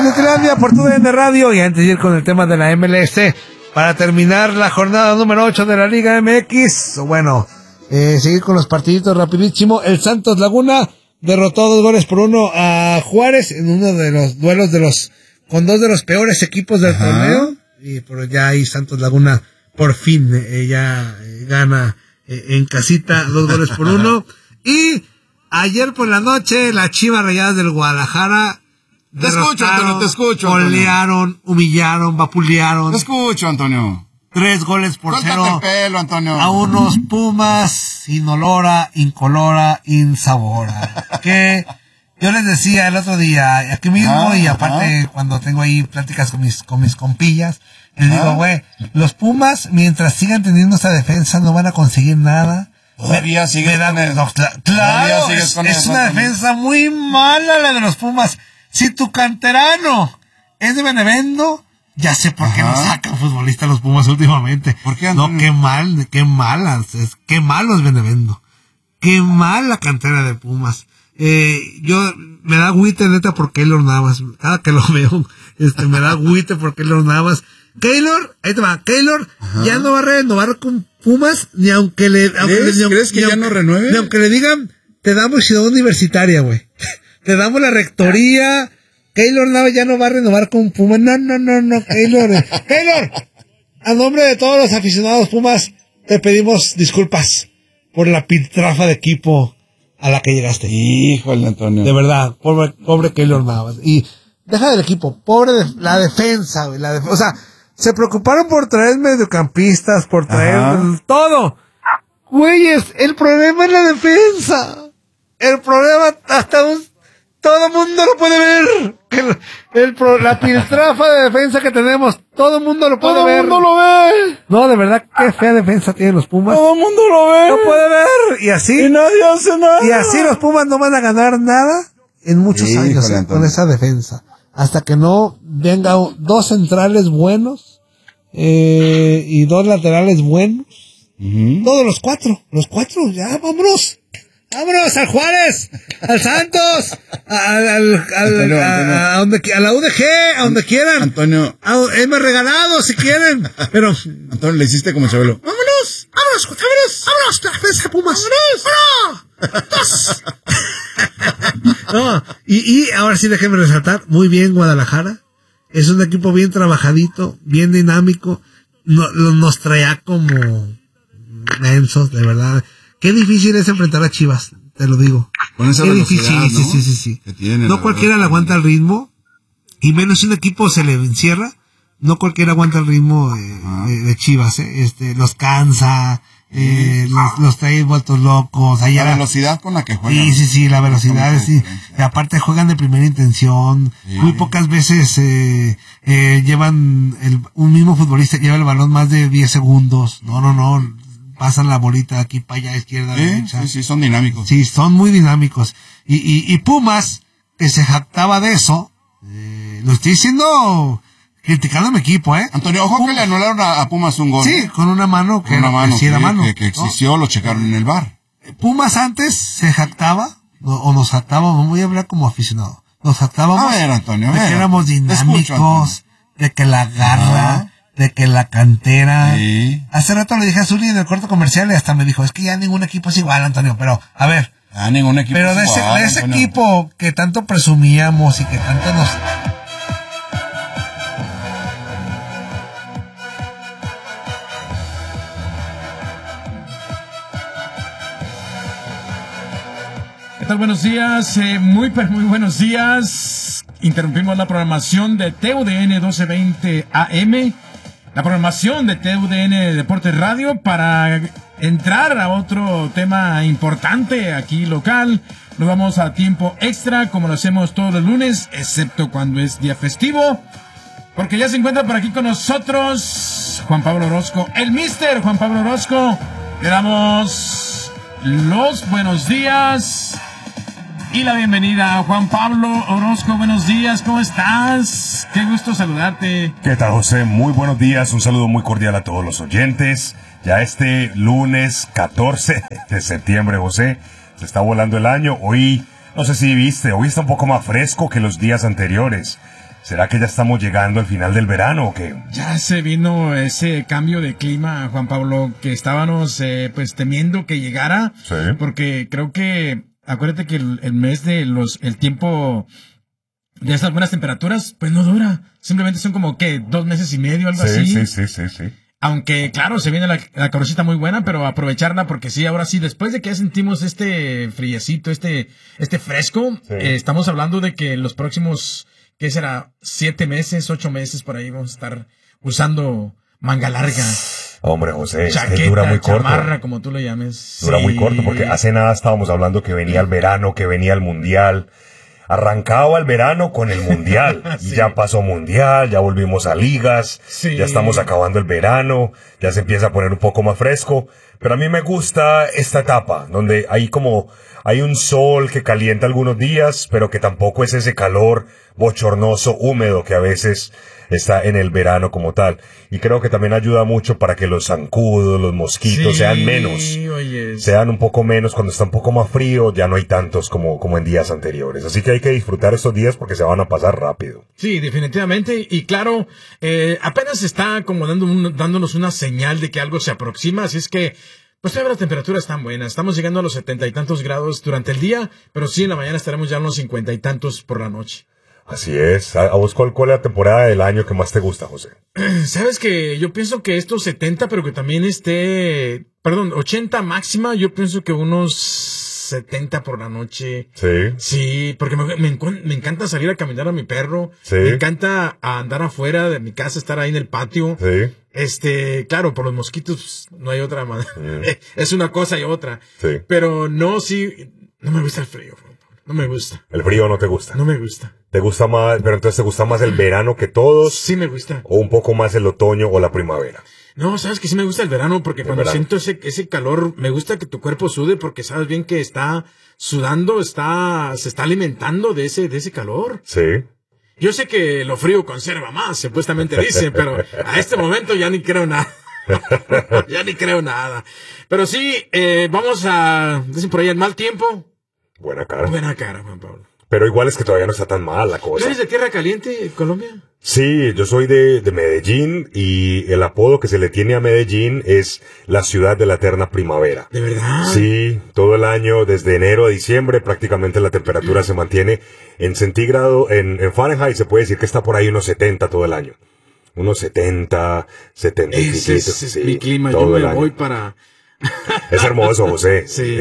Nutilandia por TUDN Radio. Y antes de ir con el tema de la MLS, para terminar la jornada número 8 de la Liga MX, bueno, seguir con los partiditos rapidísimo. El Santos Laguna derrotó 2-1 a Juárez en uno de los duelos con dos de los peores equipos del torneo. Y por ya ahí Santos Laguna por fin ya gana en casita 2-1. Y ayer por la noche las Chivas Rayadas del Guadalajara te escucho, golearon, humillaron, vapulearon. Te escucho, Antonio. 3-0 pelo, Antonio. A unos Pumas inolora, incolora, insabora. Que yo les decía el otro día, aquí mismo, y aparte cuando tengo ahí pláticas con mis compillas, les digo, güey, los Pumas, mientras sigan teniendo esa defensa, no van a conseguir nada. Todavía sigues con eso. Claro, es una defensa muy mala la de los Pumas. Si tu canterano es de Benevendo, ya sé por qué no sacan futbolistas los Pumas últimamente. ¿Por qué? No, qué malos Benevendo. Qué mala cantera de Pumas. Me da agüite neta por Keylor Navas. Cada que lo veo, me da agüite por Keylor Navas. Keylor, ahí te va, Keylor ya no va a renovar con Pumas, ni aunque le... ¿Crees que ya no renueve? Ni aunque le digan, te damos ciudad universitaria, güey. Te damos la rectoría. Keylor Navas ya no va a renovar con Pumas. No, Keylor. Keylor, a nombre de todos los aficionados Pumas, te pedimos disculpas por la piltrafa de equipo a la que llegaste. Híjole, Antonio. De verdad, pobre Keylor Navas. Y deja del equipo, la defensa, güey. O sea, se preocuparon por traer mediocampistas, por traer todo. Güeyes, el problema es la defensa. El problema todo el mundo lo puede ver. La piltrafa de defensa que tenemos, todo el mundo lo puede ver. Todo el mundo lo ve. No, de verdad, qué fea defensa tienen los Pumas. Todo el mundo lo ve. Lo puede ver. Y así. Y nadie hace nada. Y así los Pumas no van a ganar nada en muchos años con esa defensa. Hasta que no venga dos centrales buenos y dos laterales buenos. Todos los cuatro, ya, vámonos al Juárez, al Santos, a la UDG, a donde quieran. Antonio, hemos regalado si quieren, pero Antonio, le hiciste como Chabelo. Vámonos, la defensa Pumas, vámonos. No, y ahora sí déjenme resaltar, muy bien Guadalajara, es un equipo bien trabajadito, bien dinámico, nos traía como mensos, de verdad. Qué difícil es enfrentar a Chivas, te lo digo. Con esa velocidad, difícil, sí. Que tiene, no cualquiera le aguanta el ritmo, y menos si un equipo se le encierra, no cualquiera aguanta el ritmo de Chivas, los cansa, los trae vueltos locos. La velocidad con la que juegan. Sí, la velocidad, sí. Y aparte juegan de primera intención, muy pocas veces llevan un mismo futbolista lleva el balón más de 10 segundos. No. Pasan la bolita de aquí para allá, izquierda, derecha. Sí, son dinámicos. Sí, son muy dinámicos. Y Pumas, que se jactaba de eso, lo estoy diciendo criticando a mi equipo, Antonio, ojo que le anularon a Pumas un gol. Sí, con una mano que existió, lo checaron en el VAR. Pumas antes se jactaba, o nos jactaba, voy a hablar como aficionado. Nos jactábamos Antonio, de que éramos dinámicos, de que la garra, de que la cantera. Sí. Hace rato le dije a Zuli en el corto comercial y hasta me dijo, es que ya ningún equipo es igual, Antonio, pero a ver. Ningún equipo pero es igual, de ese equipo que tanto presumíamos y que tanto nos... ¿Qué tal? Buenos días, muy buenos días. Interrumpimos la programación de TUDN 1220 AM, la programación de TUDN Deportes Radio para entrar a otro tema importante aquí local. Nos vamos a tiempo extra como lo hacemos todos los lunes, excepto cuando es día festivo, porque ya se encuentra por aquí con nosotros Juan Pablo Orozco, el Mister Juan Pablo Orozco. Le damos los buenos días y la bienvenida a Juan Pablo Orozco. Buenos días, ¿cómo estás? Qué gusto saludarte. ¿Qué tal, José? Muy buenos días, un saludo muy cordial a todos los oyentes. Ya este lunes 14 de septiembre, José, se está volando el año. Hoy, no sé si viste, hoy está un poco más fresco que los días anteriores. ¿Será que ya estamos llegando al final del verano o qué? Ya se vino ese cambio de clima, Juan Pablo, que estábamos pues temiendo que llegara. Sí. Porque creo que, acuérdate que el mes de el tiempo de estas buenas temperaturas, pues no dura. Simplemente son como, ¿qué? 2 meses y medio, algo así. Sí. Aunque, claro, se viene la calorcita muy buena, pero aprovecharla porque sí, ahora sí, después de que ya sentimos este friecito, este fresco, estamos hablando de que los próximos, ¿qué será? 7 meses, 8 meses por ahí vamos a estar usando manga larga. Hombre, José, chaqueta, dura muy corto. Chamarra, como tú lo llames. Dura muy corto, porque hace nada estábamos hablando que venía el verano, que venía el mundial. Arrancaba el verano con el mundial. Y ya pasó mundial, ya volvimos a ligas, ya estamos acabando el verano, ya se empieza a poner un poco más fresco. Pero a mí me gusta esta etapa, donde hay un sol que calienta algunos días, pero que tampoco es ese calor bochornoso, húmedo que a veces está en el verano como tal. Y creo que también ayuda mucho para que los zancudos, los mosquitos sean menos. Sean un poco menos cuando está un poco más frío, ya no hay tantos como en días anteriores. Así que hay que disfrutar estos días porque se van a pasar rápido. Sí, definitivamente. Y claro, apenas está como dándonos una señal de que algo se aproxima, así es que pues todavía las temperaturas están buenas. Estamos llegando a los 70 y tantos grados durante el día, pero sí en la mañana estaremos ya a los 50 y tantos por la noche. Así es. ¿A vos cuál es la temporada del año que más te gusta, José? Sabes que yo pienso que estos 70, pero que también 80 máxima, yo pienso que unos 70 por la noche. Sí. Sí, porque me encanta salir a caminar a mi perro. Sí. Me encanta andar afuera de mi casa, estar ahí en el patio. Sí. Claro, por los mosquitos no hay otra manera. Es una cosa y otra. Sí. Pero no me gusta el frío. No me gusta. ¿El frío no te gusta? No me gusta. ¿Te gusta más, pero entonces te gusta más el verano que todos? Sí me gusta. ¿O un poco más el otoño o la primavera? No, sabes que sí me gusta el verano porque cuando siento ese calor, me gusta que tu cuerpo sude porque sabes bien que está sudando, se está alimentando de ese calor. Sí. Yo sé que lo frío conserva más, supuestamente dicen, pero a este momento ya ni creo nada. Ya ni creo nada. Pero sí, dicen por ahí el mal tiempo. Buena cara, Juan Pablo. Pero igual es que todavía no está tan mal la cosa. ¿Tú eres de Tierra Caliente, Colombia? Sí, yo soy de Medellín y el apodo que se le tiene a Medellín es la ciudad de la eterna primavera. ¿De verdad? Sí, todo el año, desde enero a diciembre, prácticamente la temperatura se mantiene en centígrado. En Fahrenheit se puede decir que está por ahí unos 70 todo el año. Unos 70, 77. Ese es mi clima, yo me voy para... Es hermoso, José. Sí.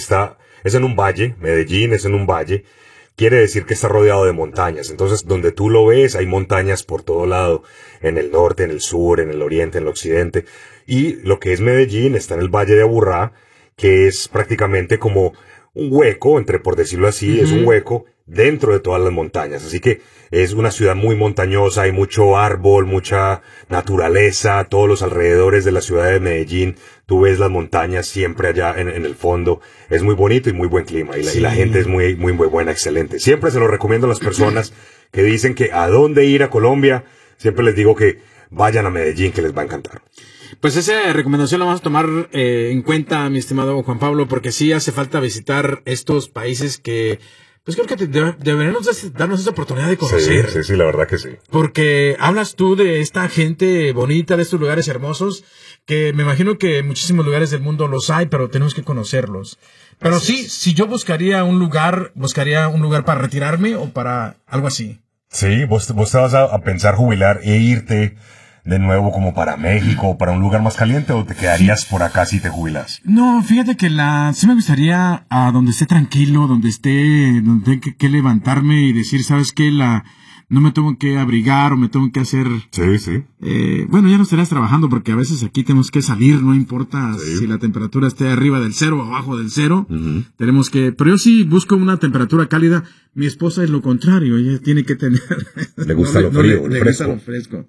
Es en un valle, Medellín es en un valle. Quiere decir que está rodeado de montañas. Entonces, donde tú lo ves, hay montañas por todo lado. En el norte, en el sur, en el oriente, en el occidente. Y lo que es Medellín está en el Valle de Aburrá, que es prácticamente como un hueco, por decirlo así, es un hueco dentro de todas las montañas. Así que es una ciudad muy montañosa, hay mucho árbol, mucha naturaleza, todos los alrededores de la ciudad de Medellín. Tú ves las montañas siempre allá en el fondo. Es muy bonito y muy buen clima. Y la gente es muy, muy, muy buena, excelente. Siempre se lo recomiendo a las personas que dicen que a dónde ir a Colombia. Siempre les digo que vayan a Medellín, que les va a encantar. Pues esa recomendación la vamos a tomar en cuenta, mi estimado Juan Pablo, porque sí hace falta visitar estos países que... Pues creo que deberíamos darnos esa oportunidad de conocer. Sí, la verdad que sí. Porque hablas tú de esta gente bonita, de estos lugares hermosos, que me imagino que en muchísimos lugares del mundo los hay, pero tenemos que conocerlos. Pero sí, si yo buscaría un lugar para retirarme o para algo así. Sí, vos te vas a pensar jubilar e irte de nuevo como para México o para un lugar más caliente, o te quedarías por acá si te jubilas? No, fíjate que sí me gustaría a donde esté tranquilo, donde tenga que levantarme y decir, ¿sabes qué? No me tengo que abrigar o me tengo que hacer... Sí. Bueno, ya no estarías trabajando porque a veces aquí tenemos que salir, no importa si la temperatura esté arriba del 0 o abajo del 0. Tenemos que... Pero yo sí busco una temperatura cálida. Mi esposa es lo contrario, ella tiene que tener... Le gusta lo frío, le gusta lo fresco.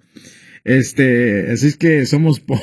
Así es que somos por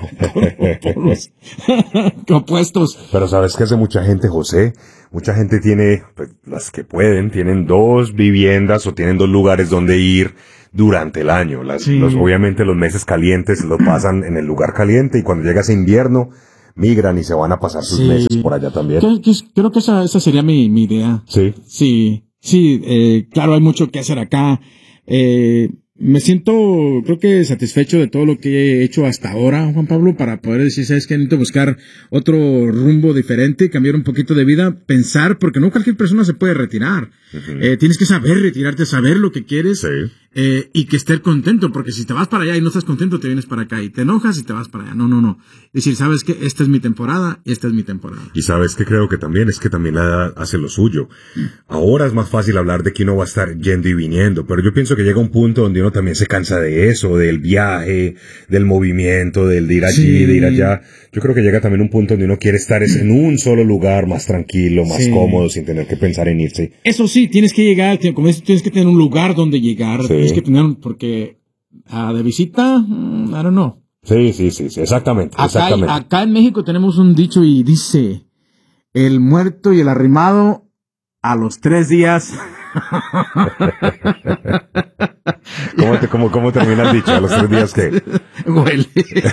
los opuestos. Pero ¿sabes qué hace mucha gente, José? Mucha gente tiene, pues, las que pueden, tienen 2 viviendas o tienen 2 lugares donde ir durante el año. Obviamente los meses calientes los pasan en el lugar caliente, y cuando llega ese invierno migran y se van a pasar sus meses por allá también. Creo que esa sería mi idea. Sí. Sí, claro, hay mucho que hacer acá. Me siento, creo que satisfecho de todo lo que he hecho hasta ahora, Juan Pablo, para poder decir, ¿sabes qué? Necesito buscar otro rumbo diferente, cambiar un poquito de vida, pensar, porque no cualquier persona se puede retirar. Uh-huh. Tienes que saber retirarte, saber lo que quieres, sí. Y que estés contento, porque si te vas para allá y no estás contento, te vienes para acá y te enojas y te vas para allá. No. Es decir, ¿sabes qué? Esta es mi temporada, esta es mi temporada. Y ¿sabes qué creo que también? Es que también hace lo suyo. Ahora es más fácil hablar de que uno va a estar yendo y viniendo, pero yo pienso que llega un punto donde uno también se cansa de eso, del viaje, del movimiento, del de ir allí, sí. De ir allá. Yo creo que llega también un punto donde uno quiere estar en un solo lugar, más tranquilo, más cómodo, sin tener que pensar en irse. Eso sí, tienes que llegar, como dices, tienes que tener un lugar donde llegar, sí. Tienes que tener, porque de visita, I don't know. Sí, exactamente. Acá en México tenemos un dicho y dice, el muerto y el arrimado a los 3 días. ¿Cómo termina el dicho? ¿A los 3 días qué? Huele.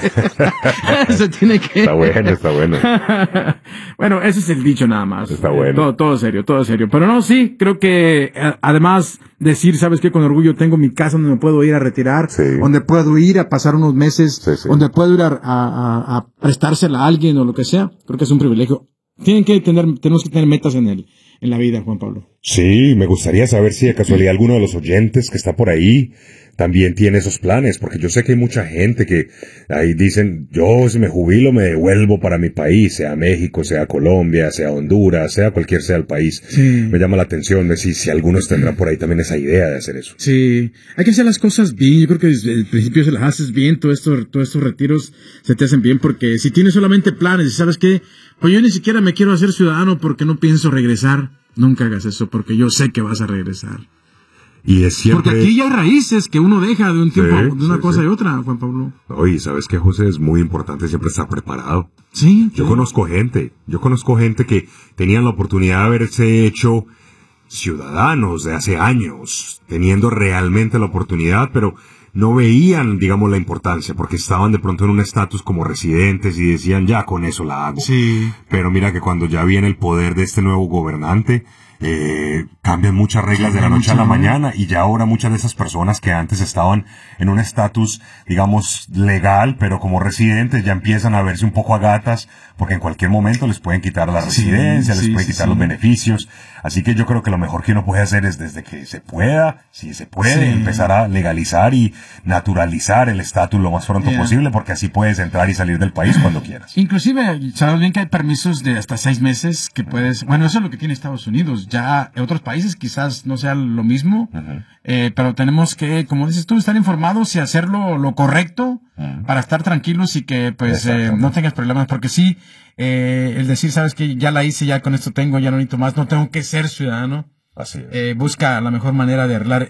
Eso tiene que... Está bueno. Bueno, ese es el dicho nada más. Está bueno. Todo serio. Pero no, sí, creo que además decir, ¿sabes qué? Con orgullo tengo mi casa donde me puedo ir a retirar, sí. Donde puedo ir a pasar unos meses, sí. Donde puedo ir a prestársela a alguien o lo que sea. Creo que es un privilegio. Tenemos que tener metas en la vida, Juan Pablo. Sí, me gustaría saber si de casualidad alguno de los oyentes que está por ahí también tiene esos planes, porque yo sé que hay mucha gente que ahí dicen, yo si me jubilo me devuelvo para mi país, sea México, sea Colombia, sea Honduras, sea cualquier sea el país. Sí. Me llama la atención de si algunos tendrán por ahí también esa idea de hacer eso. Sí, hay que hacer las cosas bien. Yo creo que desde el principio se las haces bien, todos estos retiros se te hacen bien, porque si tienes solamente planes y sabes qué, pues yo ni siquiera me quiero hacer ciudadano porque no pienso regresar. Nunca hagas eso, porque yo sé que vas a regresar. Y es siempre... Porque aquí ya hay raíces que uno deja de un tiempo, de una cosa y otra, Juan Pablo. Oye, ¿sabes qué, José? Es muy importante siempre estar preparado. Sí. Yo conozco gente que tenían la oportunidad de haberse hecho ciudadanos de hace años, teniendo realmente la oportunidad, pero no veían, digamos, la importancia, porque estaban de pronto en un estatus como residentes y decían, ya con eso la hago. Sí. Pero mira que cuando ya viene el poder de este nuevo gobernante, cambian muchas reglas de la noche a la mañana, y ya ahora muchas de esas personas que antes estaban en un estatus, digamos, legal, pero como residentes, ya empiezan a verse un poco a gatas, porque en cualquier momento les pueden quitar la residencia, les pueden quitar los beneficios. Así que yo creo que lo mejor que uno puede hacer es, desde que se pueda, si se puede, empezar a legalizar y naturalizar el estatus lo más pronto posible, porque así puedes entrar y salir del país cuando quieras. Inclusive, sabes bien que hay permisos de hasta 6 meses que puedes... Bueno, eso es lo que tiene Estados Unidos. Ya en otros países quizás no sea lo mismo, pero tenemos que, como dices tú, estar informados y hacerlo lo correcto para estar tranquilos y que pues no tengas problemas, porque sí, el decir, sabes que ya la hice, ya con esto tengo, ya no necesito más, no tengo que ser ciudadano. Así es. Busca la mejor manera de arreglar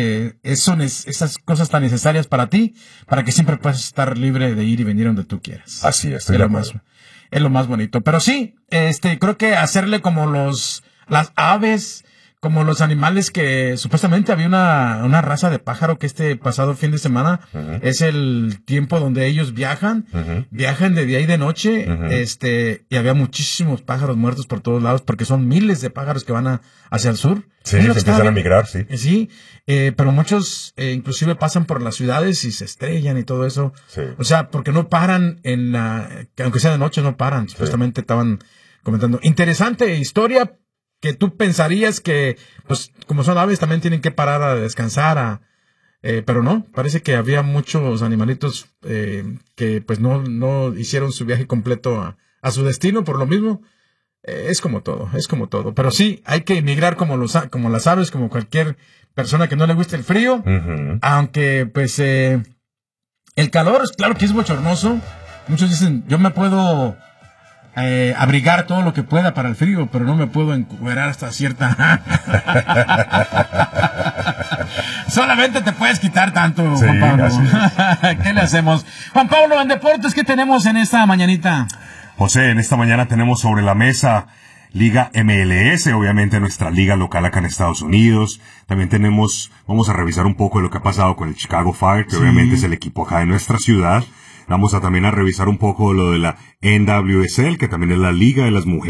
esas cosas tan necesarias para ti, para que siempre puedas estar libre de ir y venir donde tú quieras. Así es. Es lo más bonito. Pero sí, creo que hacerle como las aves, como los animales que supuestamente había una raza de pájaro que este pasado fin de semana es el tiempo donde ellos viajan de día y de noche, y había muchísimos pájaros muertos por todos lados, porque son miles de pájaros que van hacia el sur. Sí, se empiezan a migrar, sí. Sí, pero muchos inclusive pasan por las ciudades y se estrellan y todo eso. Sí. O sea, porque no paran que aunque sea de noche no paran, supuestamente estaban comentando. Interesante historia, que tú pensarías que, pues, como son aves, también tienen que parar a descansar, pero no, parece que había muchos animalitos que pues no hicieron su viaje completo a su destino por lo mismo. Es como todo. Pero sí, hay que emigrar como las aves, como cualquier persona que no le guste el frío, aunque pues el calor, claro que es bochornoso. Muchos dicen, yo me puedo abrigar todo lo que pueda para el frío, pero no me puedo encuerar hasta cierta... Solamente te puedes quitar tanto, Juan Pablo. ¿Qué le hacemos? Juan Pablo, en deportes, ¿qué tenemos en esta mañanita? José, en esta mañana tenemos sobre la mesa Liga MLS, obviamente nuestra liga local acá en Estados Unidos. También vamos a revisar un poco de lo que ha pasado con el Chicago Fire, que obviamente es el equipo acá de nuestra ciudad. Vamos también a revisar un poco lo de la NWSL, que también es la liga de las mujeres